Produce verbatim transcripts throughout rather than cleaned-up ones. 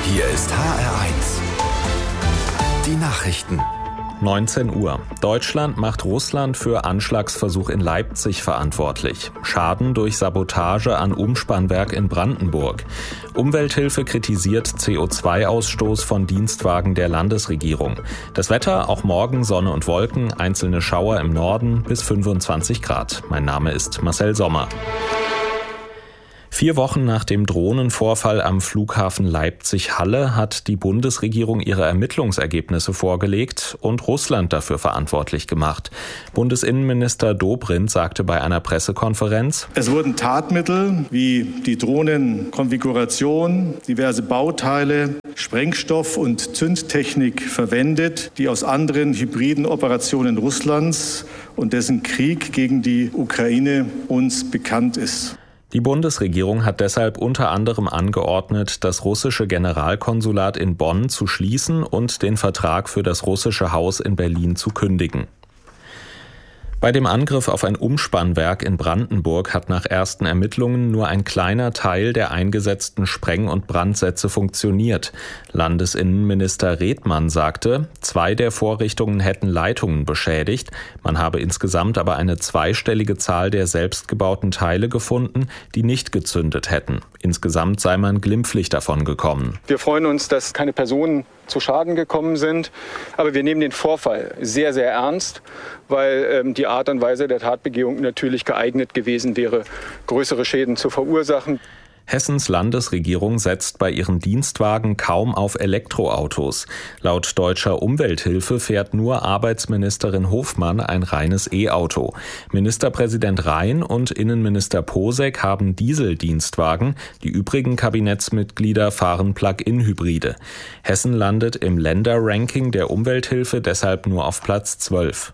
Hier ist H R eins. Die Nachrichten. neunzehn Uhr. Deutschland macht Russland für Anschlagsversuch in Leipzig verantwortlich. Schaden durch Sabotage an Umspannwerk in Brandenburg. Umwelthilfe kritisiert C O zwei Ausstoß von Dienstwagen der Landesregierung. Das Wetter, auch morgen Sonne und Wolken, einzelne Schauer im Norden bis fünfundzwanzig Grad. Mein Name ist Marcel Sommer. Vier Wochen nach dem Drohnenvorfall am Flughafen Leipzig-Halle hat die Bundesregierung ihre Ermittlungsergebnisse vorgelegt und Russland dafür verantwortlich gemacht. Bundesinnenminister Dobrindt sagte bei einer Pressekonferenz: Es wurden Tatmittel wie die Drohnenkonfiguration, diverse Bauteile, Sprengstoff und Zündtechnik verwendet, die aus anderen hybriden Operationen Russlands und dessen Krieg gegen die Ukraine uns bekannt ist. Die Bundesregierung hat deshalb unter anderem angeordnet, das russische Generalkonsulat in Bonn zu schließen und den Vertrag für das russische Haus in Berlin zu kündigen. Bei dem Angriff auf ein Umspannwerk in Brandenburg hat nach ersten Ermittlungen nur ein kleiner Teil der eingesetzten Spreng- und Brandsätze funktioniert. Landesinnenminister Redmann sagte, zwei der Vorrichtungen hätten Leitungen beschädigt. Man habe insgesamt aber eine zweistellige Zahl der selbstgebauten Teile gefunden, die nicht gezündet hätten. Insgesamt sei man glimpflich davon gekommen. Wir freuen uns, dass keine Personen zu Schaden gekommen sind. Aber wir nehmen den Vorfall sehr, sehr ernst, weil ähm, die Art und Weise der Tatbegehung natürlich geeignet gewesen wäre, größere Schäden zu verursachen. Hessens Landesregierung setzt bei ihren Dienstwagen kaum auf Elektroautos. Laut deutscher Umwelthilfe fährt nur Arbeitsministerin Hofmann ein reines E-Auto. Ministerpräsident Rhein und Innenminister Posek haben Dieseldienstwagen. Die übrigen Kabinettsmitglieder fahren Plug-in-Hybride. Hessen landet im Länderranking der Umwelthilfe deshalb nur auf Platz zwölf.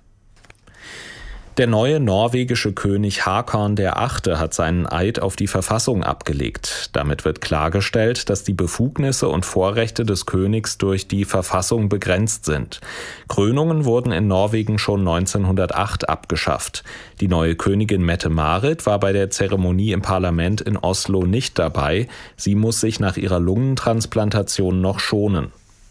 Der neue norwegische König Haakon der Achte hat seinen Eid auf die Verfassung abgelegt. Damit wird klargestellt, dass die Befugnisse und Vorrechte des Königs durch die Verfassung begrenzt sind. Krönungen wurden in Norwegen schon neunzehnhundertacht abgeschafft. Die neue Königin Mette-Marit war bei der Zeremonie im Parlament in Oslo nicht dabei. Sie muss sich nach ihrer Lungentransplantation noch schonen.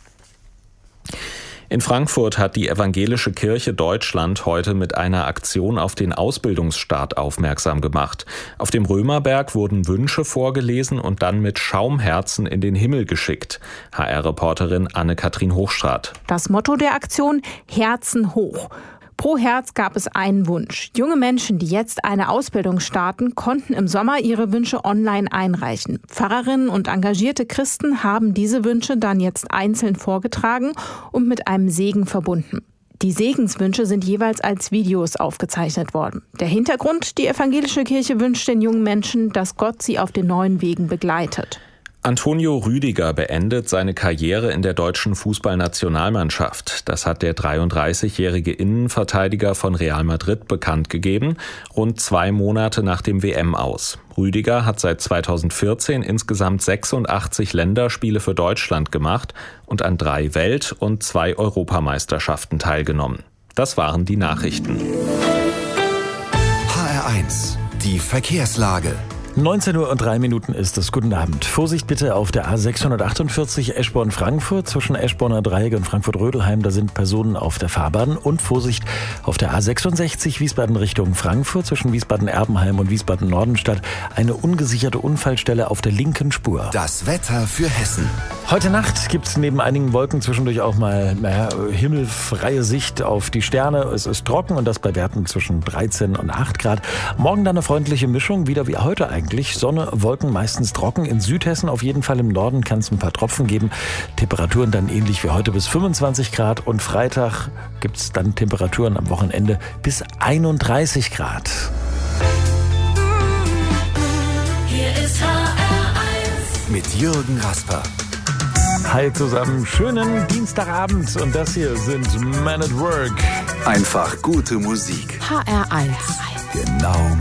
In Frankfurt hat die Evangelische Kirche Deutschland heute mit einer Aktion auf den Ausbildungsstart aufmerksam gemacht. Auf dem Römerberg wurden Wünsche vorgelesen und dann mit Schaumherzen in den Himmel geschickt. H R-Reporterin Anne-Kathrin Hochstraat. Das Motto der Aktion: Herzen hoch. Pro Herz gab es einen Wunsch. Junge Menschen, die jetzt eine Ausbildung starten, konnten im Sommer ihre Wünsche online einreichen. Pfarrerinnen und engagierte Christen haben diese Wünsche dann jetzt einzeln vorgetragen und mit einem Segen verbunden. Die Segenswünsche sind jeweils als Videos aufgezeichnet worden. Der Hintergrund: Die evangelische Kirche wünscht den jungen Menschen, dass Gott sie auf den neuen Wegen begleitet. Antonio Rüdiger beendet seine Karriere in der deutschen Fußballnationalmannschaft. Das hat der dreiunddreißigjährige Innenverteidiger von Real Madrid bekannt gegeben, rund zwei Monate nach dem W M-Aus. Rüdiger hat seit zweitausendvierzehn insgesamt sechsundachtzig Länderspiele für Deutschland gemacht und an drei Welt- und zwei Europameisterschaften teilgenommen. Das waren die Nachrichten. H R eins, die Verkehrslage. neunzehn Uhr und drei Minuten ist es. Guten Abend. Vorsicht bitte auf der A sechshundertachtundvierzig Eschborn-Frankfurt zwischen Eschborner Dreieck und Frankfurt-Rödelheim. Da sind Personen auf der Fahrbahn. Und Vorsicht auf der A sechsundsechzig Wiesbaden Richtung Frankfurt zwischen Wiesbaden-Erbenheim und Wiesbaden-Nordenstadt. Eine ungesicherte Unfallstelle auf der linken Spur. Das Wetter für Hessen. Heute Nacht gibt es neben einigen Wolken zwischendurch auch mal naja, himmelfreie Sicht auf die Sterne. Es ist trocken und das bei Werten zwischen dreizehn und acht Grad. Morgen dann eine freundliche Mischung, wieder wie heute eigentlich. Eigentlich Sonne, Wolken, meistens trocken. In Südhessen auf jeden Fall, im Norden kann es ein paar Tropfen geben. Temperaturen dann ähnlich wie heute bis fünfundzwanzig Grad. Und Freitag gibt es dann Temperaturen am Wochenende bis einunddreißig Grad. Hier ist H R eins mit Jürgen Rasper. Hi zusammen, schönen Dienstagabend. Und das hier sind Men at Work. Einfach gute Musik. H R eins. Genau